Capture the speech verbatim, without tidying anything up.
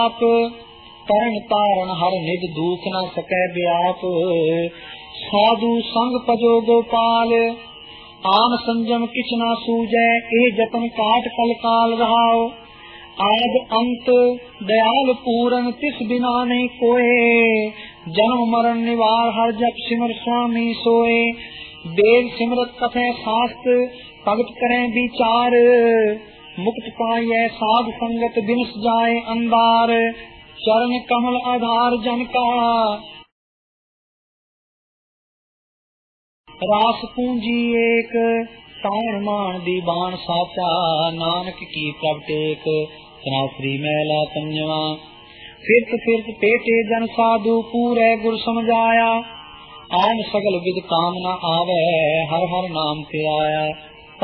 तरण तारण हर निज दुख न सकै व्याप। साधु संग पजो गोपाल आन संजम किछ न सूझै। ए जतन काट कल काल रहाओ। आद अंत दयाल पूरन तिस बिना नहीं कोय। जन्म मरण निवार हर जप सिमर स्वामी सोए। देव सिमरत कथै शास्त्र भगत करें विचार। मुक्त पाइए साध संगत बिनस जाए अंबार। चरण कमल आधार जन का रास पूंजी एक। ताण मान दीवान साचा नानक की प्रभ टेक। तनासरी मैला पंजवा फिरत फिरत पेटे जन साधु पूरे गुर समझाया। आन सगल विद कामना आवे हर हर नाम के आया।